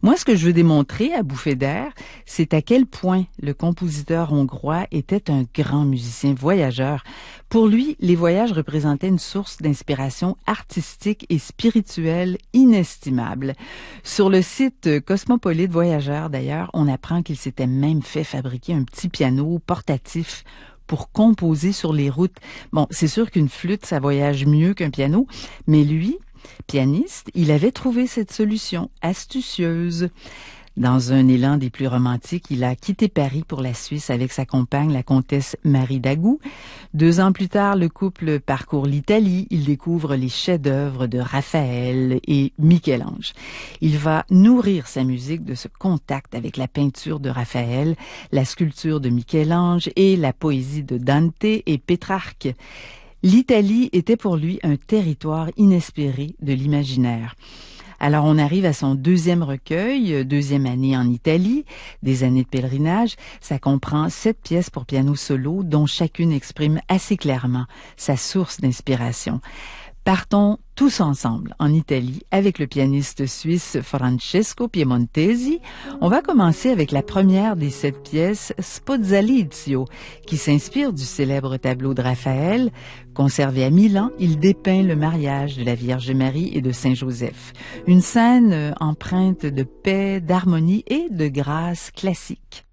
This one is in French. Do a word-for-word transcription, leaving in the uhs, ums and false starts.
Moi, ce que je veux démontrer à bouffée d'air, c'est à quel point le compositeur hongrois était un grand musicien voyageur. Pour lui, les voyages représentaient une source d'inspiration artistique et spirituelle inestimable. Sur le site Cosmopolite Voyageurs, d'ailleurs, on apprend qu'il s'était même fait fabriquer un petit piano portatif pour composer sur les routes. Bon, c'est sûr qu'une flûte, ça voyage mieux qu'un piano, mais lui, pianiste, il avait trouvé cette solution astucieuse. Dans un élan des plus romantiques, il a quitté Paris pour la Suisse avec sa compagne, la comtesse Marie Dagou. Deux ans plus tard, le couple parcourt l'Italie. Il découvre les chefs-d'œuvre de Raphaël et Michel-Ange. Il va nourrir sa musique de ce contact avec la peinture de Raphaël, la sculpture de Michel-Ange et la poésie de Dante et Pétrarque. L'Italie était pour lui un territoire inespéré de l'imaginaire. Alors, on arrive à son deuxième recueil, deuxième année en Italie, des années de pèlerinage. Ça comprend sept pièces pour piano solo, dont chacune exprime assez clairement sa source d'inspiration. Partons tous ensemble en Italie avec le pianiste suisse Francesco Piemontesi. On va commencer avec la première des sept pièces, Sposalizio, qui s'inspire du célèbre tableau de Raphaël. Conservé à Milan, il dépeint le mariage de la Vierge Marie et de Saint Joseph. Une scène empreinte de paix, d'harmonie et de grâce classique.